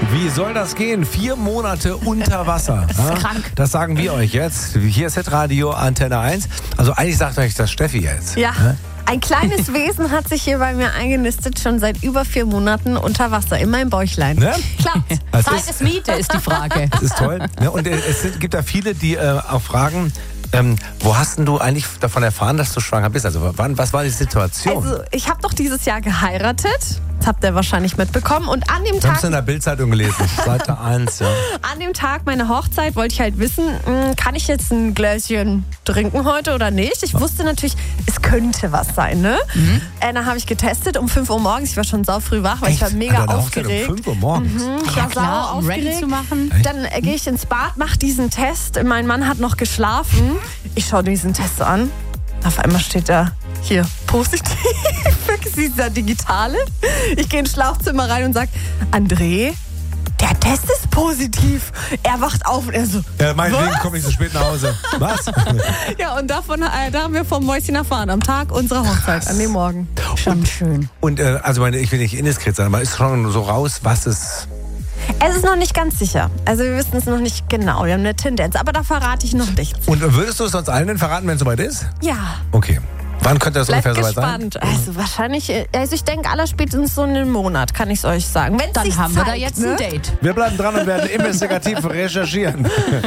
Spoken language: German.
Wie soll das gehen? 4 Monate unter Wasser. Das ist krank. Das sagen wir euch jetzt. Hier ist Hitradio Antenne 1. Also eigentlich sagt euch das Steffi jetzt. Ja. Ein kleines Wesen hat sich hier bei mir eingenistet, schon seit über 4 Monaten unter Wasser, in meinem Bäuchlein. Ne? Klappt. Zeit ist Miete, ist die Frage. Das ist toll. Ja, und gibt da viele, die auch fragen, wo hast denn du eigentlich davon erfahren, dass du schwanger bist? Also was war die Situation? Also ich habe doch dieses Jahr geheiratet. Das habt ihr wahrscheinlich mitbekommen. Und an dem Ich Tag... hab's in der Bildzeitung gelesen. Seite 1, ja. An dem Tag meiner Hochzeit wollte ich halt wissen, kann ich jetzt ein Gläschen trinken heute oder nicht? Ich wusste natürlich, es könnte was sein, ne? Dann habe ich getestet um 5 Uhr morgens. Ich war schon saufrüh wach, weil ich war mega aufgeregt. Um 5 Uhr morgens? Ich war klar, sau um ready aufgeregt. zu machen. Dann gehe ich ins Bad, mache diesen Test. Mein Mann hat noch geschlafen. Ich schaue diesen Test so an. Auf einmal steht da, hier, positiv. Dieser digitale. Ich gehe ins Schlafzimmer rein und sage, André, der Test ist positiv. Er wacht auf und er so, Ja, meinetwegen komme ich so spät nach Hause. Was? ja, und da haben wir vom Mäuschen erfahren, am Tag unserer Hochzeit, an dem Morgen. Schon schön. Und also ich will nicht indiskret sein, aber ist schon so raus, was es... Es ist noch nicht ganz sicher. Also wir wissen es noch nicht genau. Wir haben eine Tendenz, aber da verrate ich noch nichts. Und würdest du es uns allen denn verraten, wenn es soweit ist? Ja. Okay. Wann könnte das Bleibt ungefähr soweit sein? gespannt. Also wahrscheinlich, ich denke allerspätestens so einen Monat, kann ich es euch sagen. Wenn's Dann sich haben wir da zeigt, jetzt ne? ein Date. Wir bleiben dran und werden investigativ recherchieren.